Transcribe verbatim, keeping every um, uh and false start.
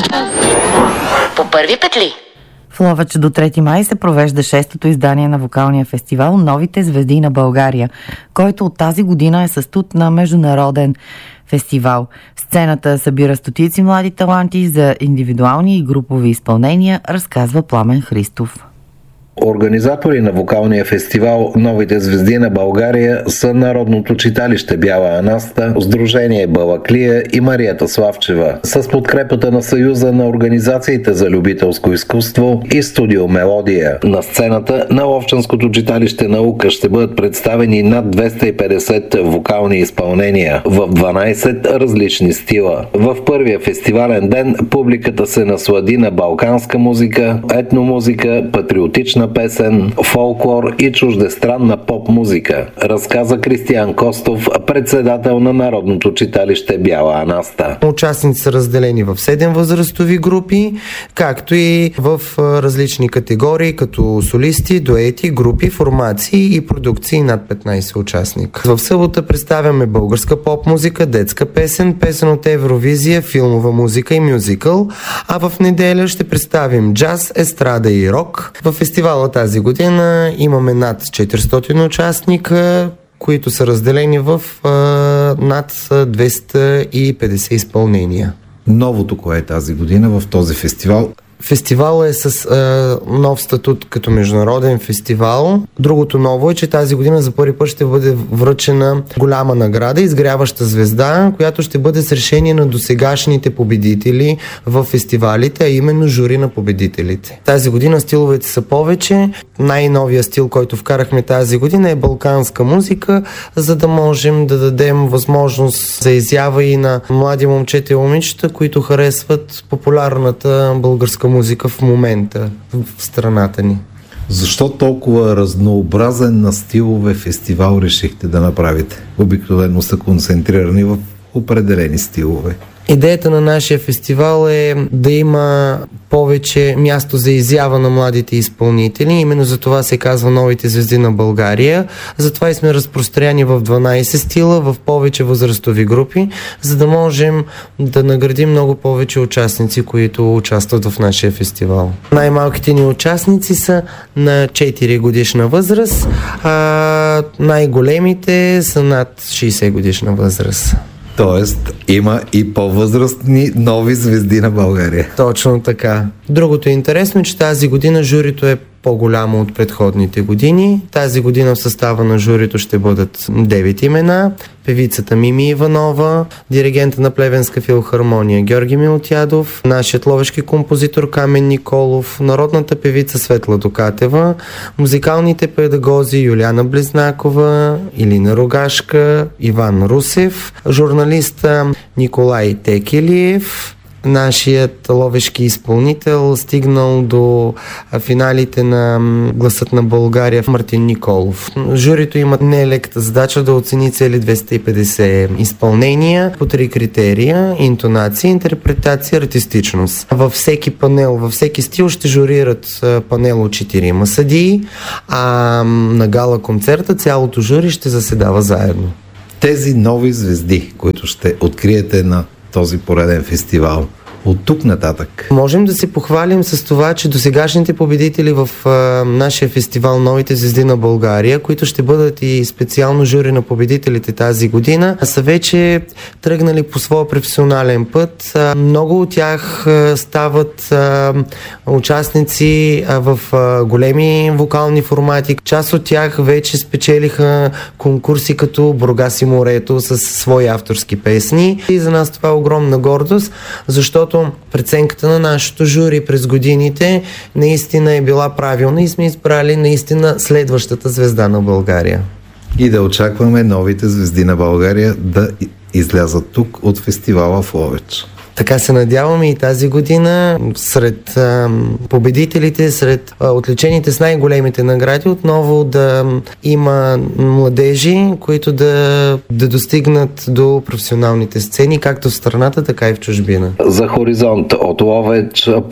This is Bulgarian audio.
По първи петли. В Ловеч до трети май се провежда шестото издание на вокалния фестивал "Новите звезди на България", който от тази година е със статут на международен фестивал. Сцената събира стотици млади таланти за индивидуални и групови изпълнения, разказва Пламен Христов. Организатори на вокалния фестивал "Новите звезди на България" са Народното читалище Бяла Анаста, Сдружение Балаклия и Марията Славчева. С подкрепата на Съюза на организациите за любителско изкуство и студио "Мелодия". На сцената на Ловчанското читалище "Наука" ще бъдат представени над двеста и петдесет вокални изпълнения в дванадесет различни стила. В първия фестивален ден публиката се наслади на балканска музика, етномузика, патриотична песен, фолклор и чуждестранна поп-музика, разказа Кристиян Костов, председател на Народното читалище Бяла Анаста. Участници са разделени в седем възрастови групи, както и в различни категории, като солисти, дуети, групи, формации и продукции над петнадесет участника. В събота представяме българска поп-музика, детска песен, песен от Евровизия, филмова музика и мюзикъл, а в неделя ще представим джаз, естрада и рок. В фестивала тази година имаме над четиристотин участника, които са разделени в а, над двеста и петдесет изпълнения. Новото кое е тази година в този фестивал? Фестивалът е с а, нов статут като международен фестивал. Другото ново е, че тази година за първи път ще бъде връчена голяма награда, изгряваща звезда, която ще бъде с решение на досегашните победители в фестивалите, а именно жури на победителите. Тази година стиловете са повече. Най-новия стил, който вкарахме тази година, е балканска музика, за да можем да дадем възможност за изява и на млади момчета и момичета, които харесват популярната българска музика в момента в страната ни. Защо толкова разнообразен на стилове фестивал решихте да направите? Обикновено са концентрирани в определени стилове. Идеята на нашия фестивал е да има повече място за изява на младите изпълнители. Именно за това се казва "Новите звезди на България". Затова и сме разпространени в дванадесет стила, в повече възрастови групи, за да можем да наградим много повече участници, които участват в нашия фестивал. Най-малките ни участници са на четири годишна възраст, а най-големите са над шейсет годишна възраст. Тоест, има и по-възрастни нови звезди на България. Точно така. Другото е интересно, че тази година журито е по-голямо от предходните години. Тази година в състава на журито ще бъдат девет имена. Певицата Мими Иванова, диригента на Плевенска филхармония Георги Милтядов, нашият ловешки композитор Камен Николов, народната певица Светла Докатева, музикалните педагози Юлиана Близнакова, Илина Рогашка, Иван Русев, журналиста Николай Текелиев, нашият ловешки изпълнител, стигнал до финалите на Гласът на България, Мартин Николов. Журито има нелекта задача да оцени цели двеста и петдесет изпълнения по три критерия: интонация, интерпретация, артистичност. Във всеки панел, във всеки стил ще журират панел от четирима съдии, а на гала концерта цялото жури ще заседава заедно. Тези нови звезди, които ще откриете на този пореден фестивал, от тук нататък? Можем да се похвалим с това, че досегашните победители в а, нашия фестивал "Новите звезди на България", които ще бъдат и специално жури на победителите тази година, са вече тръгнали по своя професионален път. А, много от тях а, стават а, участници а, в а, големи вокални формати. Част от тях вече спечелиха конкурси като "Бургас и морето" с свои авторски песни. И за нас това е огромна гордост, защото преценката на нашето жури през годините наистина е била правилна и сме избрали наистина следващата звезда на България. И да очакваме новите звезди на България да излязат тук от фестивала в Ловеч. Така се надяваме и тази година сред а, победителите, сред а, отличените с най-големите награди отново да има младежи, които да, да достигнат до професионалните сцени, както в страната, така и в чужбина. За Хоризонт от Ловеч